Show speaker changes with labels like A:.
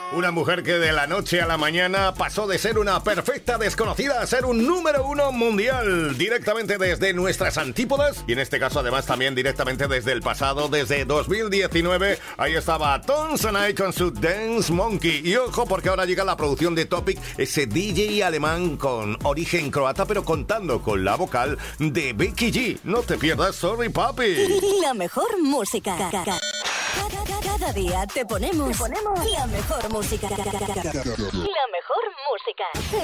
A: Una mujer que de la noche a la mañana pasó de ser una perfecta desconocida a ser un número 1 mundial, directamente desde nuestras antípodas, y en este caso además también directamente desde el pasado, desde 2019. Ahí estaba Tonsanay con su Dance Monkey. Y ojo, porque ahora llega la producción de Topic, ese DJ alemán con origen croata, pero contando con la vocal de Becky G. No te pierdas Sorry Papi.
B: La mejor música. Cada día te ponemos la mejor música. La mejor música.